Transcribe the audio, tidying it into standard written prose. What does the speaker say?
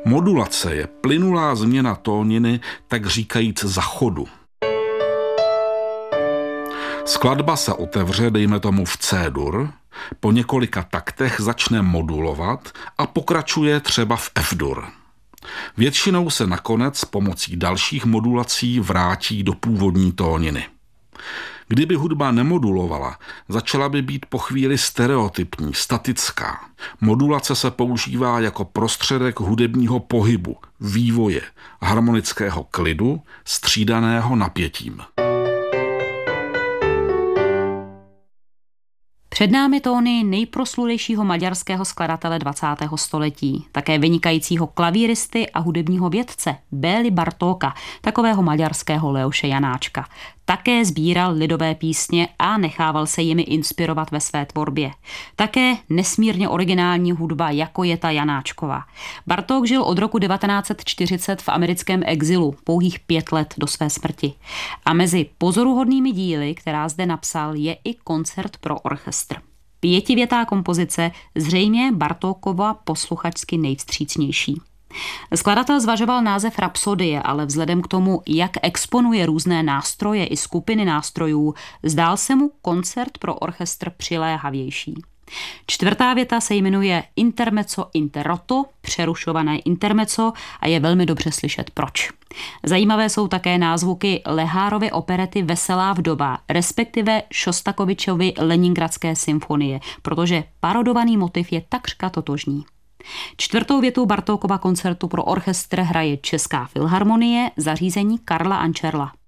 Modulace je plynulá změna tóniny, tak říkajíc za chodu. Skladba se otevře, dejme tomu v C-dur, po několika taktech začne modulovat a pokračuje třeba v F-dur. Většinou se nakonec pomocí dalších modulací vrátí do původní tóniny. Kdyby hudba nemodulovala, začala by být po chvíli stereotypní, statická. Modulace se používá jako prostředek hudebního pohybu, vývoje, harmonického klidu, střídaného napětím. Před námi tóny nejproslulejšího maďarského skladatele 20. století, také vynikajícího klavíristy a hudebního vědce Béli Bartóka, takového maďarského Leoše Janáčka. Také sbíral lidové písně a nechával se jimi inspirovat ve své tvorbě. Také nesmírně originální hudba, jako je ta Janáčkova. Bartók žil od roku 1940 v americkém exilu, pouhých 5 let do své smrti. A mezi pozoruhodnými díly, která zde napsal, je i koncert pro orchestr. 5větá kompozice, zřejmě Bartókova posluchačsky nejvstřícnější. Skladatel zvažoval název Rapsodie, ale vzhledem k tomu, jak exponuje různé nástroje i skupiny nástrojů, zdál se mu koncert pro orchestr přiléhavější. 4. věta se jmenuje Intermezzo interrotto, přerušované intermezzo, a je velmi dobře slyšet proč. Zajímavé jsou také názvuky Lehárovy operety Veselá vdova, respektive Šostakovičovy Leningradské symfonie, protože parodovaný motiv je takřka totožný. 4. větu Bartókova koncertu pro orchestr hraje Česká filharmonie, zařízení Karla Ančerla.